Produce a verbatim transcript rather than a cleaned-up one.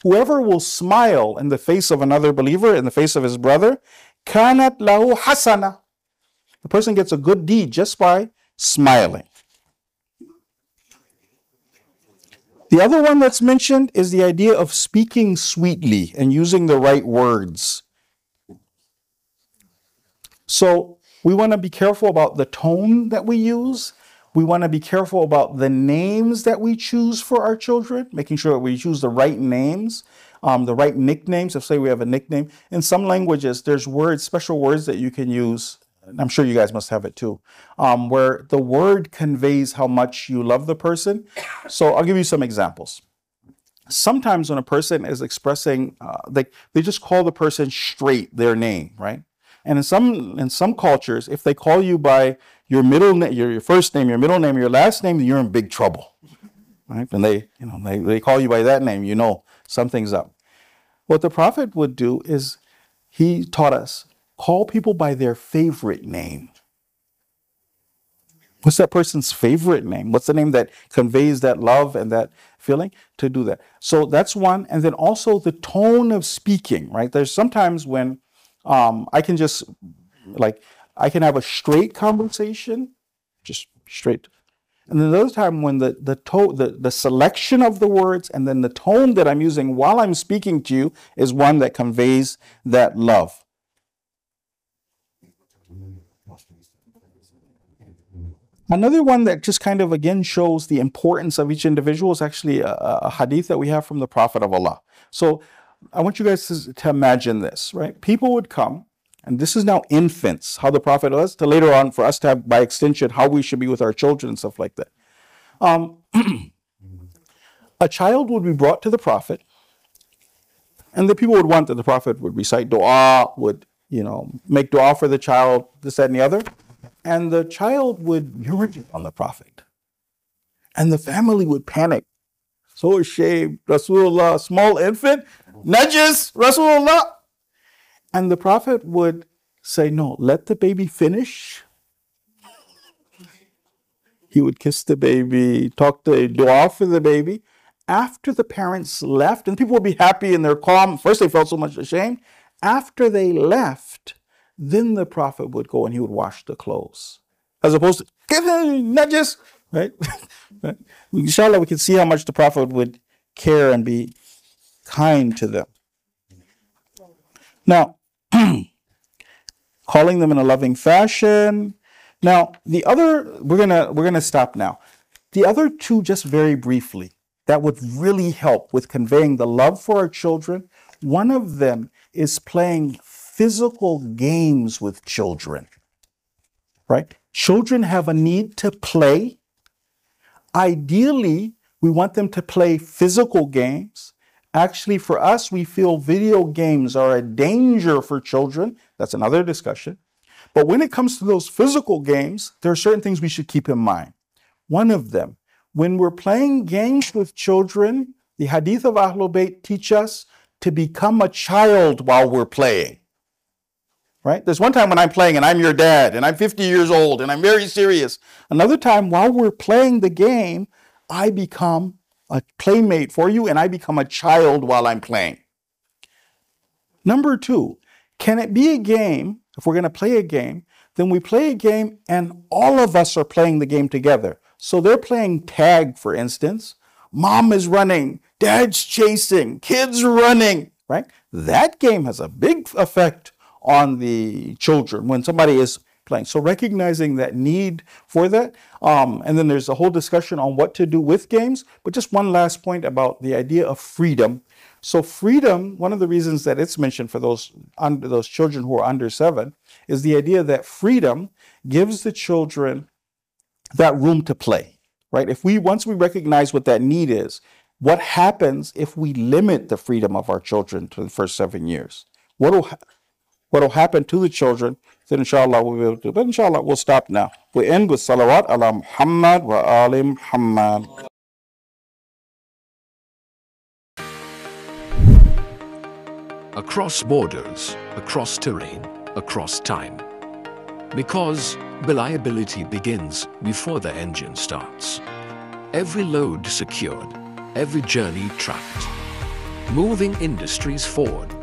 whoever will smile in the face of another believer, in the face of his brother, kanat lahu hasana. The person gets a good deed just by smiling. The other one that's mentioned is the idea of speaking sweetly and using the right words. So we want to be careful about the tone that we use. We want to be careful about the names that we choose for our children, making sure that we choose the right names, um, the right nicknames. If say we have a nickname, in some languages, there's words, special words that you can use. I'm sure you guys must have it too, um, where the word conveys how much you love the person. So I'll give you some examples. Sometimes when a person is expressing, uh, they, they just call the person straight their name, right? And in some in some cultures, if they call you by your middle name, your, your first name, your middle name, your last name, you're in big trouble, right? And they, you know, they, they call you by that name, you know something's up. What the Prophet would do is he taught us, call people by their favorite name. What's that person's favorite name? What's the name that conveys that love and that feeling? To do that. So that's one. And then also the tone of speaking, right? There's sometimes when um, I can just, like, I can have a straight conversation, just straight. And then another time when the the, to, the the selection of the words and then the tone that I'm using while I'm speaking to you is one that conveys that love. Another one that just kind of, again, shows the importance of each individual is actually a, a hadith that we have from the Prophet of Allah. So I want you guys to, to imagine this, right? People would come, and this is now infants, how the Prophet was, to later on for us to have, by extension, how we should be with our children and stuff like that. Um, a child would be brought to the Prophet, and the people would want that the Prophet would recite dua, would, you know, make dua for the child, this, that, and the other. And the child would urinate on the Prophet. And the family would panic. So ashamed, Rasulullah, small infant, najis, Rasulullah. And the Prophet would say, no, let the baby finish. He would kiss the baby, talk to dua for the baby. After the parents left, and people would be happy and they're calm. First they felt so much ashamed. After they left, then the Prophet would go and he would wash the clothes. As opposed to, najis, right? Right? Inshallah, we can see how much the Prophet would care and be kind to them. Now, calling them in a loving fashion. Now, the other, we're gonna we're gonna stop now. The other two, just very briefly, that would really help with conveying the love for our children. One of them is playing physical games with children, right? Children have a need to play. Ideally, we want them to play physical games. Actually, for us, we feel video games are a danger for children. That's another discussion. But when it comes to those physical games, there are certain things we should keep in mind. One of them, when we're playing games with children, the hadith of Ahlul Bayt teach us to become a child while we're playing. Right? There's one time when I'm playing and I'm your dad and I'm fifty years old and I'm very serious. Another time while we're playing the game, I become a playmate for you and I become a child while I'm playing. Number two, can it be a game, if we're going to play a game, then we play a game and all of us are playing the game together. So they're playing tag, for instance. Mom is running, dad's chasing, kids running, right? That game has a big effect on the children when somebody is playing. So recognizing that need for that. Um, and then there's a whole discussion on what to do with games. But just one last point about the idea of freedom. So freedom, one of the reasons that it's mentioned for those under those children who are under seven, is the idea that freedom gives the children that room to play, right? If we, once we recognize what that need is, what happens if we limit the freedom of our children to the first seven years? What will ha- What will happen to the children, then inshallah we'll be able to. But inshallah, we'll stop now. We end with salawat ala Muhammad wa ali Muhammad. Across borders, across terrain, across time. Because reliability begins before the engine starts. Every load secured, every journey tracked. moving industries forward.